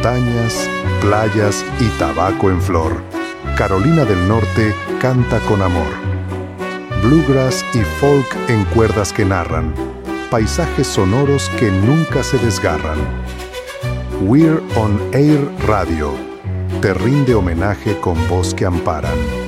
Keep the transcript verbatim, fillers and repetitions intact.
montañas, playas y tabaco en flor, Carolina del Norte canta con amor. Bluegrass y folk en cuerdas que narran, paisajes sonoros que nunca se desgarran. We're on Air Radio te rinde homenaje con voz que amparan.